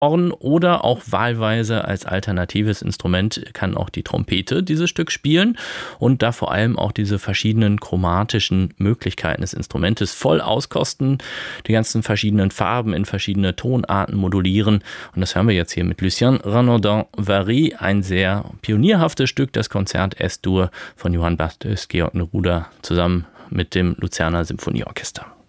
Horn oder auch wahlweise als alternatives Instrument kann auch die Trompete dieses Stück spielen und da vor allem auch diese verschiedenen chromatischen Möglichkeiten des Instrumentes voll auskosten, die ganzen verschiedenen Farben in verschiedene Tonarten modulieren und das hören wir jetzt hier mit Lucien Renaudin-Vary, ein sehr pionierhaftes Stück, das Konzert S-Dur von Johann Baptist Georg Neruda zusammen mit dem Luzerner Symphonieorchester.